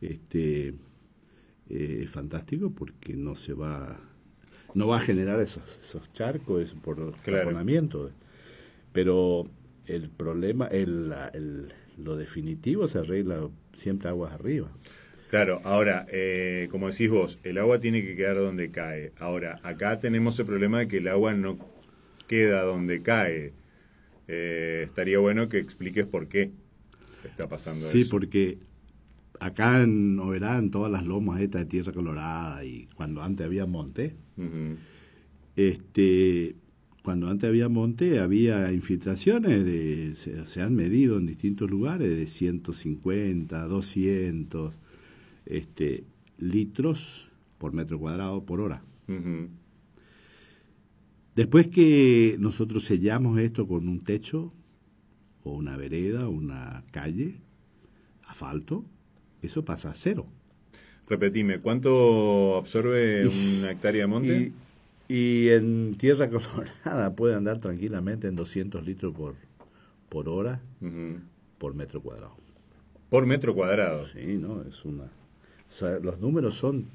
Es fantástico porque no va a generar esos charcos por taponamiento. Pero el problema, lo definitivo se arregla siempre aguas arriba. Claro, ahora, como decís vos, el agua tiene que quedar donde cae. Ahora, acá tenemos el problema de que el agua no queda donde cae. Estaría bueno que expliques por qué está pasando eso. Sí, porque acá en Oberá, en todas las lomas estas de tierra colorada, y cuando antes había monte, cuando antes había monte, había infiltraciones, se han medido en distintos lugares, de 150, 200 litros por metro cuadrado por hora. Después que nosotros sellamos esto con un techo, o una vereda, o una calle, asfalto, eso pasa a cero. Repetime, ¿cuánto absorbe una hectárea de monte? Y en tierra colorada puede andar tranquilamente en 200 litros por hora por metro cuadrado. ¿Por metro cuadrado? Sí, no, es una... O sea, los números son...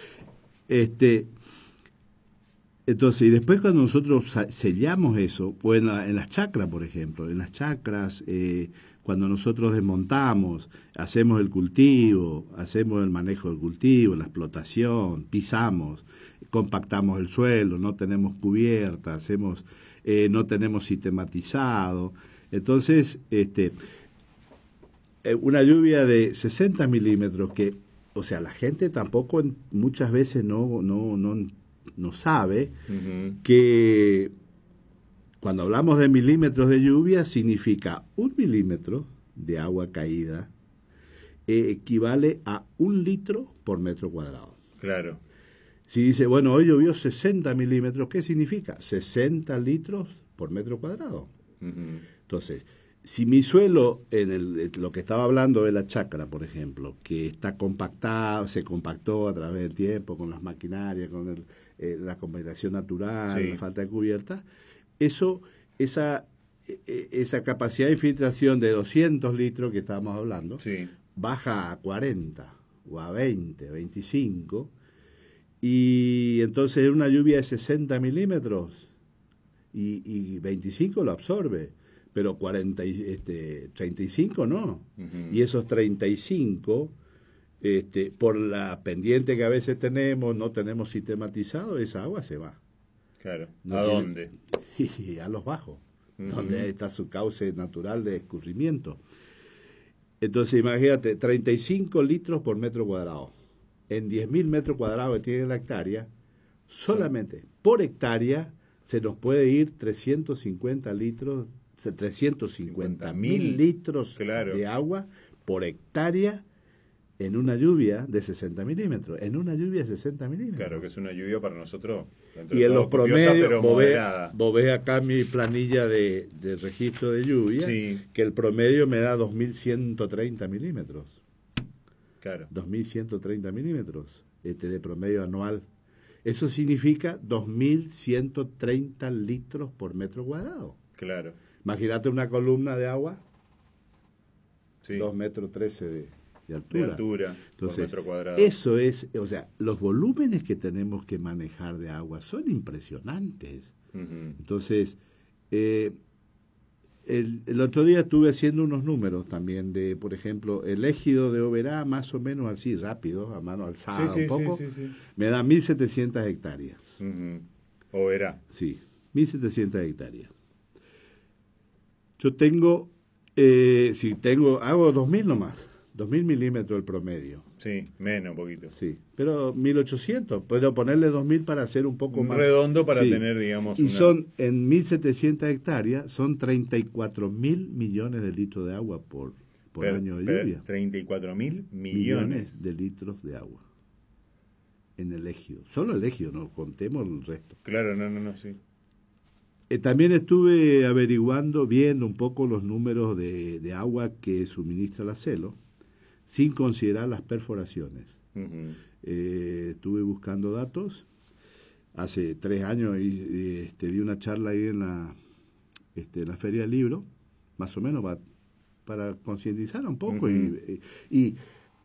Entonces, y después cuando nosotros sellamos eso, o en las chacras, por ejemplo, en las chacras, cuando nosotros desmontamos, hacemos el cultivo, hacemos el manejo del cultivo, la explotación, pisamos, compactamos el suelo, no tenemos cubierta, no tenemos sistematizado. Entonces, una lluvia de 60 milímetros que, o sea, la gente tampoco muchas veces no sabe que cuando hablamos de milímetros de lluvia significa 1 milímetro de agua caída equivale a 1 litro por metro cuadrado. Claro. Si dice, bueno, hoy llovió 60 milímetros, ¿qué significa? 60 litros por metro cuadrado. Entonces, si mi suelo, lo que estaba hablando de la chacra, por ejemplo, que está compactado, se compactó a través del tiempo con las maquinarias, con la compactación natural, la falta de cubierta, esa capacidad de infiltración de 200 litros que estábamos hablando, baja a 40 o a 20, 25, y entonces una lluvia de 60 milímetros y 25 lo absorbe, pero 35 no. Y esos 35, por la pendiente que a veces no tenemos sistematizado, esa agua se va. Claro. ¿A dónde? Y a los bajos, donde está su cauce natural de escurrimiento. Entonces, imagínate, 35 litros por metro cuadrado. En 10.000 metros cuadrados que tiene la hectárea, solamente por hectárea se nos puede ir 350 litros, 350.000 litros de agua por hectárea en una lluvia de 60 milímetros. En una lluvia de 60 milímetros. Claro, que es una lluvia para nosotros. Y en los promedios, vos ves acá mi planilla de registro de lluvia, que el promedio me da 2.130 milímetros. Claro. 2.130 milímetros de promedio anual. Eso significa 2.130 litros por metro cuadrado. Claro. Imagínate una columna de agua, 2,13 metros de altura. Entonces, por metro cuadrado. Eso es, o sea, los volúmenes que tenemos que manejar de agua son impresionantes. Entonces, el otro día estuve haciendo unos números también de, por ejemplo, el ejido de Oberá, más o menos así, rápido, a mano alzada un poco, me da 1.700 hectáreas. Oberá. Sí, 1.700 hectáreas. Yo hago 2.000 nomás, 2.000 milímetros el promedio. Sí, menos un poquito. Sí, pero 1.800, puedo ponerle 2.000 para hacer un poco más. Redondo para tener, digamos, y son, en 1.700 hectáreas, son 34.000 millones de litros de agua por año de lluvia. 34.000 millones de litros de agua en el ejido. Solo el ejido, no contemos el resto. Claro, no, sí. También estuve viendo un poco los números de agua que suministra la CELO, sin considerar las perforaciones. Estuve buscando datos. Hace 3 años di una charla ahí en la Feria del Libro, más o menos para concientizar un poco. Y